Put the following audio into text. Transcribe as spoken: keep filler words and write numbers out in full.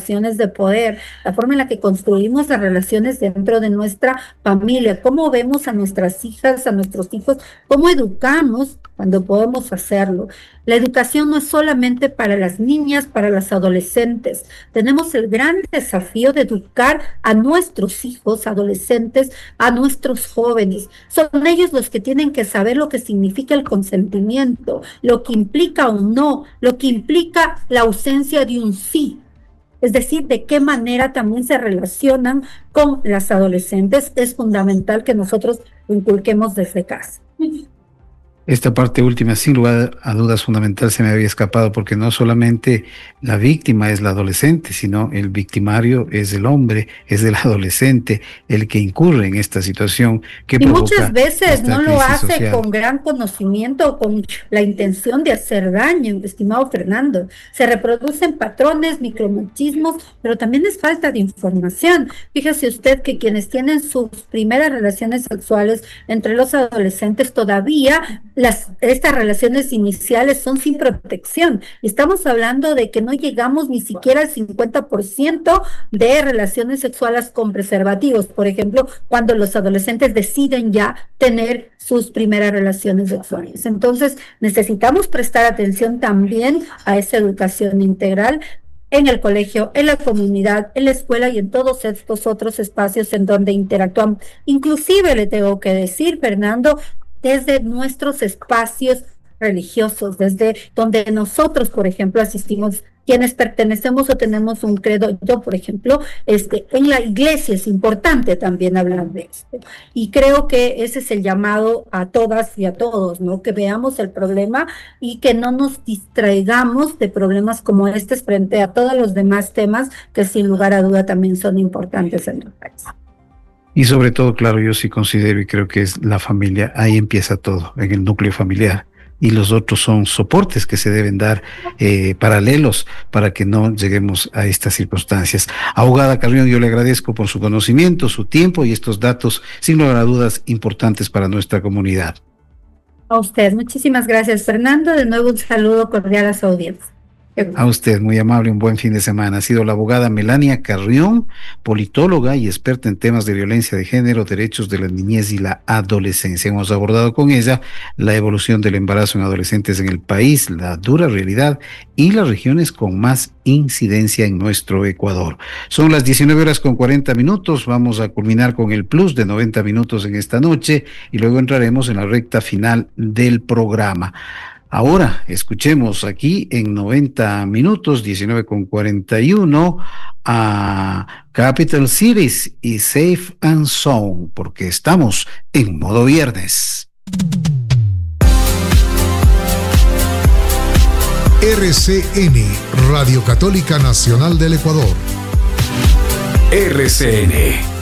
relaciones de poder, la forma en la que construimos las relaciones dentro de nuestra familia, cómo vemos a nuestras hijas, a nuestros hijos, cómo educamos cuando podemos hacerlo. La educación no es solamente para las niñas, para las adolescentes. Tenemos el gran desafío de educar a nuestros hijos, adolescentes, a nuestros jóvenes. Son ellos los que tienen que saber lo que significa el consentimiento, lo que implica o no, lo que implica la ausencia de un sí. Es decir, de qué manera también se relacionan con las adolescentes. Es fundamental que nosotros lo inculquemos desde casa. Esta parte última, sin lugar a dudas, fundamental, se me había escapado, porque no solamente la víctima es la adolescente, sino el victimario es el hombre, es el adolescente, el que incurre en esta situación que y provoca muchas veces no lo hace social. Con gran conocimiento o con la intención de hacer daño, estimado Fernando. Se reproducen patrones, micromachismos, pero también es falta de información. Fíjese usted que quienes tienen sus primeras relaciones sexuales entre los adolescentes todavía Las, estas relaciones iniciales son sin protección. Estamos hablando de que no llegamos ni siquiera al cincuenta por ciento de relaciones sexuales con preservativos, por ejemplo, cuando los adolescentes deciden ya tener sus primeras relaciones sexuales. Entonces, necesitamos prestar atención también a esa educación integral en el colegio, en la comunidad, en la escuela y en todos estos otros espacios en donde interactuamos. Inclusive, le tengo que decir, Fernando, desde nuestros espacios religiosos, desde donde nosotros, por ejemplo, asistimos, quienes pertenecemos o tenemos un credo. Yo, por ejemplo, este, en la iglesia es importante también hablar de esto. Y creo que ese es el llamado a todas y a todos, ¿no? Que veamos el problema y que no nos distraigamos de problemas como este frente a todos los demás temas que sin lugar a duda también son importantes en el país. Y sobre todo, claro, yo sí considero y creo que es la familia, ahí empieza todo, en el núcleo familiar. Y los otros son soportes que se deben dar eh, paralelos para que no lleguemos a estas circunstancias. Abogada Carrión, yo le agradezco por su conocimiento, su tiempo y estos datos, sin lugar a dudas, importantes para nuestra comunidad. A usted, muchísimas gracias, Fernando. De nuevo un saludo cordial a su audiencia. A usted, muy amable, un buen fin de semana. Ha sido la abogada Melania Carrión, politóloga y experta en temas de violencia de género, derechos de la niñez y la adolescencia. Hemos abordado con ella la evolución del embarazo en adolescentes en el país, la dura realidad y las regiones con más incidencia en nuestro Ecuador. Son las diecinueve horas con cuarenta minutos. Vamos a culminar con el plus de noventa minutos en esta noche y luego entraremos en la recta final del programa. Ahora escuchemos aquí en noventa minutos, diecinueve con cuarenta y uno, a Capital Cities y Safe and Sound, porque estamos en modo viernes. R C N, Radio Católica Nacional del Ecuador. R C N.